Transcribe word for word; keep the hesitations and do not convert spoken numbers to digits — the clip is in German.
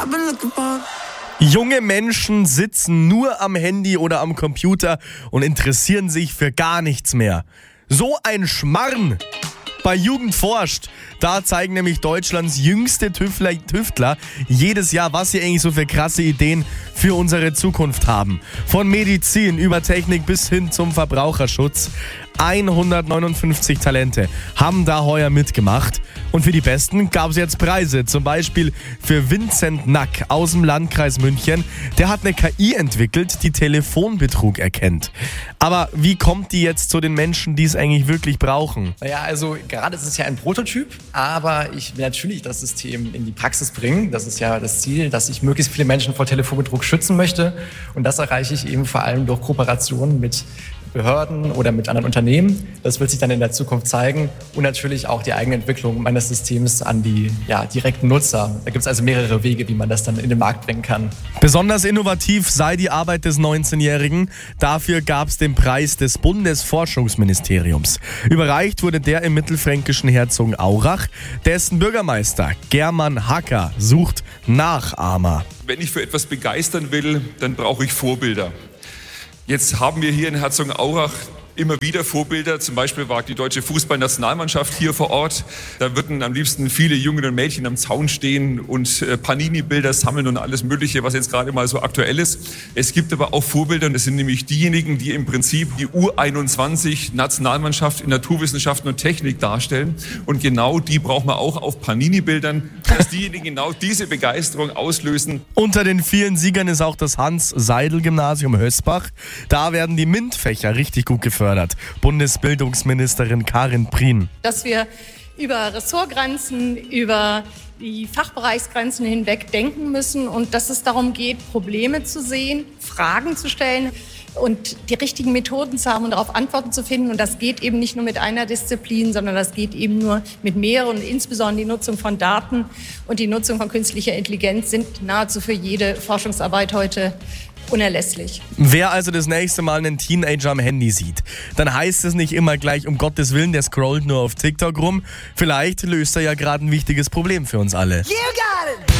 Junge Menschen sitzen nur am Handy oder am Computer und interessieren sich für gar nichts mehr. So ein Schmarrn! Bei Jugend forscht, da zeigen nämlich Deutschlands jüngste Tüftler, Tüftler jedes Jahr, was sie eigentlich so für krasse Ideen für unsere Zukunft haben. Von Medizin über Technik bis hin zum Verbraucherschutz. hundertneunundfünfzig Talente haben da heuer mitgemacht. Und für die Besten gab es jetzt Preise. Zum Beispiel für Vincent Nack aus dem Landkreis München. Der hat eine K I entwickelt, die Telefonbetrug erkennt. Aber wie kommt die jetzt zu den Menschen, die es eigentlich wirklich brauchen? Naja, also gerade ist es ja ein Prototyp, aber ich will natürlich das System in die Praxis bringen. Das ist ja das Ziel, dass ich möglichst viele Menschen vor Telefonbetrug schützen möchte. Und das erreiche ich eben vor allem durch Kooperationen mit Behörden oder mit anderen Unternehmen. Das wird sich dann in der Zukunft zeigen. Und natürlich auch die eigene Entwicklung meines Systems an die ja, direkten Nutzer. Da gibt es also mehrere Wege, wie man das dann in den Markt bringen kann. Besonders innovativ sei die Arbeit des neunzehnjährigen. Dafür gab es den Preis des Bundesforschungsministeriums. Überreicht wurde der im mittelfränkischen Herzogenaurach. Dessen Bürgermeister German Hacker sucht Nachahmer. Wenn ich für etwas begeistern will, dann brauche ich Vorbilder. Jetzt haben wir hier in Herzogenaurach immer wieder Vorbilder. Zum Beispiel war die deutsche Fußballnationalmannschaft hier vor Ort. Da würden am liebsten viele Jungen und Mädchen am Zaun stehen und Panini-Bilder sammeln und alles Mögliche, was jetzt gerade mal so aktuell ist. Es gibt aber auch Vorbilder, und das sind nämlich diejenigen, die im Prinzip die U einundzwanzig Nationalmannschaft in Naturwissenschaften und Technik darstellen. Und genau die brauchen wir auch auf Panini-Bildern, dass diejenigen genau diese Begeisterung auslösen. Unter den vielen Siegern ist auch das Hans-Seidel-Gymnasium Hösbach. Da werden die MINT-Fächer richtig gut gefördert. Bundesbildungsministerin Karin Prien. Dass wir über Ressortgrenzen, über die Fachbereichsgrenzen hinweg denken müssen und dass es darum geht, Probleme zu sehen, Fragen zu stellen und die richtigen Methoden zu haben und darauf Antworten zu finden. Und das geht eben nicht nur mit einer Disziplin, sondern das geht eben nur mit mehreren. Und insbesondere die Nutzung von Daten und die Nutzung von künstlicher Intelligenz sind nahezu für jede Forschungsarbeit heute unerlässlich. Wer also das nächste Mal einen Teenager am Handy sieht, dann heißt es nicht immer gleich, um Gottes Willen, der scrollt nur auf TikTok rum. Vielleicht löst er ja gerade ein wichtiges Problem für uns alle. You got it.